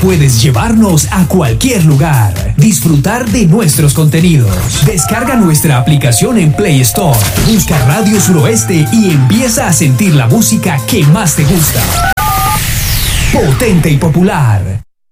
puedes llevarnos a cualquier lugar. Disfrutar de nuestros contenidos. Descarga nuestra aplicación en Play Store. Busca Radio Suroeste y empieza a sentir la música que más te gusta. Potente y popular.